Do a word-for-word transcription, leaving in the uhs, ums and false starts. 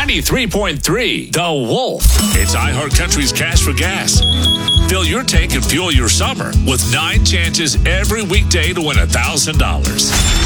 ninety-three point three The Wolf. It's iHeartCountry's Cash for Gas. Fill your tank and fuel your summer with nine chances every weekday to win one thousand dollars.